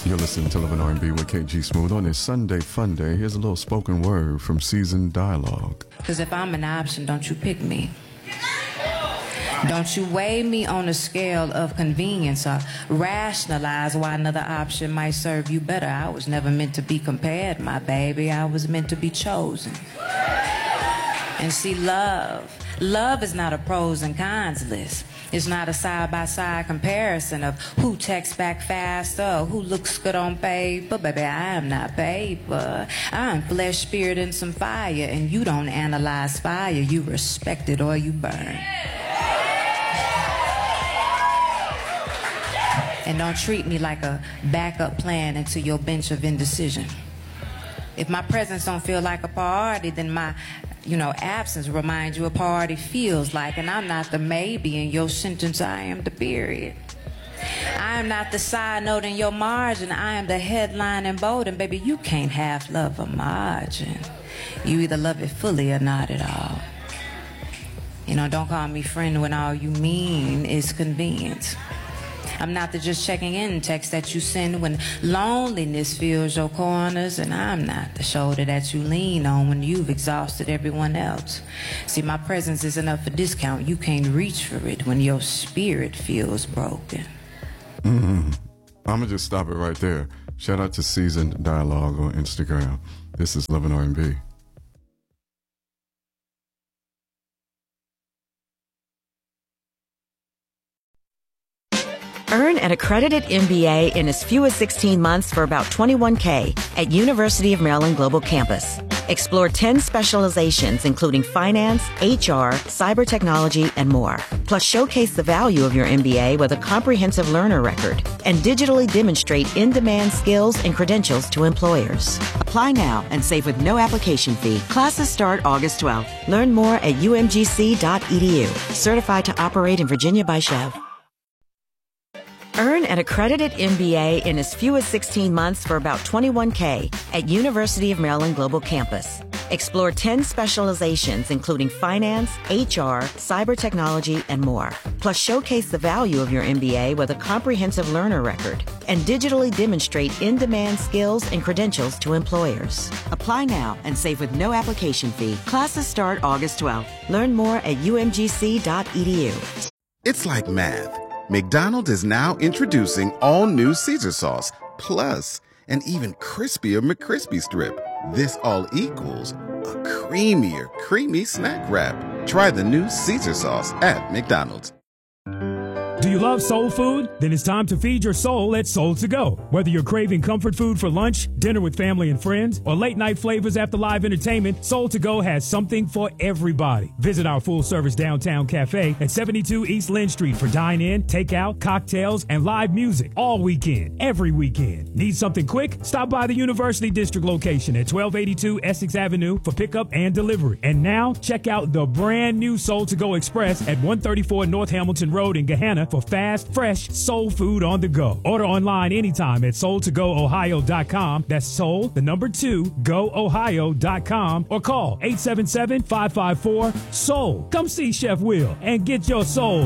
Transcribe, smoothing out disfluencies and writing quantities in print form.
You're listening to Love and R&B with KG Smooth on this Sunday Fun Day. Here's a little spoken word from Seasoned Dialogue. Because if I'm an option, don't you pick me. Don't you weigh me on a scale of convenience or rationalize why another option might serve you better. I was never meant to be compared, my baby. I was meant to be chosen. And see, love is not a pros and cons list. It's not a side-by-side comparison of who texts back faster or who looks good on paper. Baby, I am not paper. I'm flesh, spirit, and some fire. And you don't analyze fire. You respect it or you burn. And don't treat me like a backup plan into your bench of indecision. If my presence don't feel like a priority, then my absence reminds you a party feels like, and I'm not the maybe in your sentence, I am the period. I am not the side note in your margin, I am the headline and bold, and baby, you can't half love a margin. You either love it fully or not at all. Don't call me friend when all you mean is convenience. I'm not the just checking in text that you send when loneliness fills your corners, and I'm not the shoulder that you lean on when you've exhausted everyone else. See, my presence isn't up for discount. You can't reach for it when your spirit feels broken. I'm going to just stop it right there. Shout out to Seasoned Dialogue on Instagram. This is Love and R&B. Earn an accredited MBA in as few as 16 months for about $21K at University of Maryland Global Campus. Explore 10 specializations, including finance, HR, cyber technology, and more. Plus, showcase the value of your MBA with a comprehensive learner record and digitally demonstrate in-demand skills and credentials to employers. Apply now and save with no application fee. Classes start August 12th. Learn more at umgc.edu. Certified to operate in Virginia by Chev. Earn an accredited MBA in as few as 16 months for about $21K at University of Maryland Global Campus. Explore 10 specializations, including finance, HR, cyber technology, and more. Plus, showcase the value of your MBA with a comprehensive learner record and digitally demonstrate in-demand skills and credentials to employers. Apply now and save with no application fee. Classes start August 12th. Learn more at umgc.edu. It's like math. McDonald's is now introducing all new Caesar sauce, plus an even crispier McCrispy strip. This all equals a creamier, creamy snack wrap. Try the new Caesar sauce at McDonald's. Do you love soul food? Then it's time to feed your soul at Soul to Go. Whether you're craving comfort food for lunch, dinner with family and friends, or late night flavors after live entertainment, Soul to Go has something for everybody. Visit our full-service downtown cafe at 72 East Lynn Street for dine-in, takeout, cocktails, and live music all weekend, every weekend. Need something quick? Stop by the University District location at 1282 Essex Avenue for pickup and delivery. And now, check out the brand new Soul to Go Express at 134 North Hamilton Road in Gahanna for fast, fresh soul food on the go. Order online anytime at soul2goohio.com. That's soul, the number 2, goohio.com, or call 877-554-SOUL. Come see Chef Will and get your soul